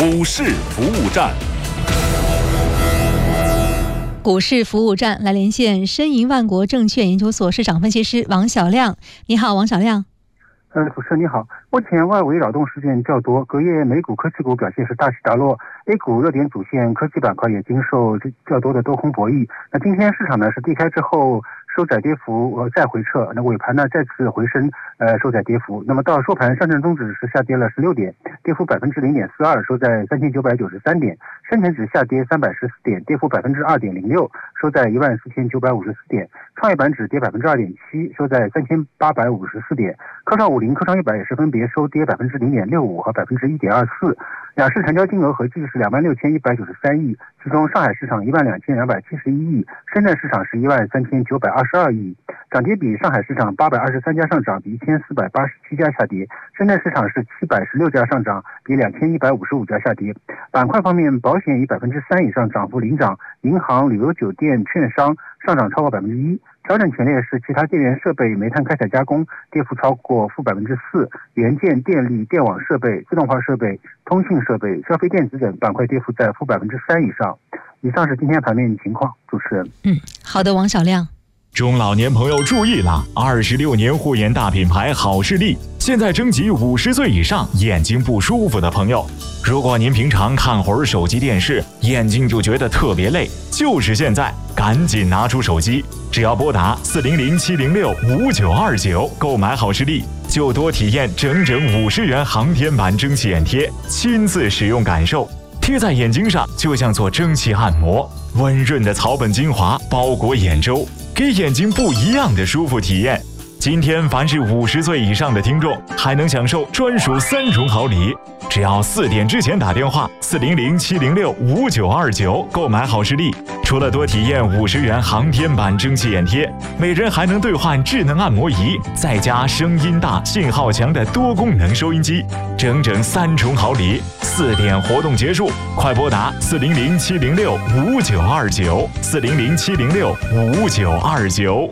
股市服务站。 股市服务站来连线申银万国证券研究所市场分析师王小亮。你好，王小亮。 主持人你好。目前外围扰动事件较多，隔夜美股科技股表现是大起大落， A 股热点主线科技板块也经受较多的多空博弈。那今天市场呢是低开之后收窄跌幅再回撤，那尾盘呢再次回升收窄跌幅。那么到收盘，上证综指是下跌了16点，跌幅 0.42%， 收在3993点；深成指下跌314点，跌幅 2.06%， 收在14954点；创业板指跌 2.7%， 收在3854点；科创50、科创100也是分别收跌 0.65% 和 1.24%。两市成交金额合计是26,193亿，其中上海市场12,271亿，深圳市场是13,922亿。涨跌比，上海市场823家上涨，比1487家下跌；深圳市场是716家上涨，比2155家下跌。板块方面，保险以 3% 以上涨幅领涨，银行、旅游、酒店、券商上涨超过 1%。调整前列是其他电源设备、煤炭开采加工，跌幅超过负 4%， 元件、电力、电网设备、自动化设备、通信设备、消费电子等板块跌幅在负 3% 以上。以上是今天盘面情况，主持人。 好的，王小亮。 中老年朋友注意了，26年护眼大品牌好视力现在征集50岁以上眼睛不舒服的朋友。如果您平常看会儿手机电视，眼睛就觉得特别累，就是现在，赶紧拿出手机，只要拨打400-706-5929购买好视力，就多体验整整50元航天版蒸汽眼贴，亲自使用感受。贴在眼睛上就像做蒸汽按摩，温润的草本精华包裹眼周，给眼睛不一样的舒服体验。今天凡是50岁以上的听众还能享受专属3重好礼，只要4点之前打电话400-706-5929购买好视力，除了多体验50元航天版蒸汽眼贴，每人还能兑换智能按摩仪，再加声音大、信号强的多功能收音机，整整3重好礼。4点活动结束，快拨打400-706-5929 400-706-5929。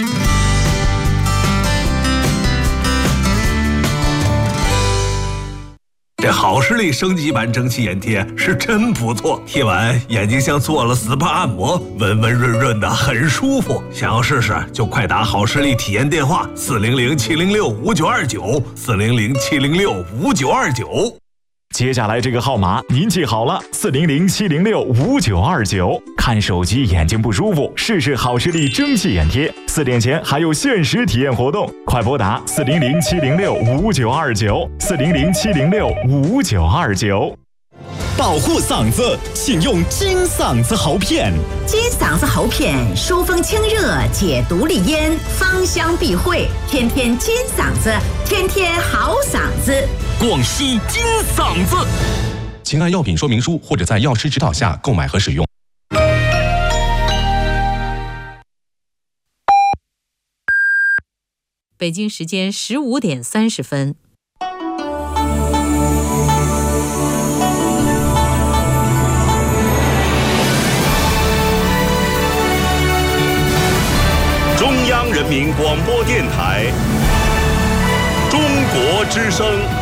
这好视力升级版蒸汽眼贴是真不错，贴完眼睛像做了 SPA 按摩，温温润润的，很舒服。想要试试就快打好视力体验电话400-706-5929 400-706-5929。 接下来这个号码您记好了，400-706-5929。看手机眼睛不舒服，试试好视力蒸汽眼贴，4点前还有限时体验活动，快拨打400-706-5929 400-706-5929。 保护嗓子，请用金嗓子喉片。 金嗓子喉片疏风清热，解毒利咽，芳香避秽，天天金嗓子，天天好嗓子。 广西金嗓子，请按药品说明书或者在药师指导下购买和使用。 北京时间15点30分。 中央人民广播电台，中国之声。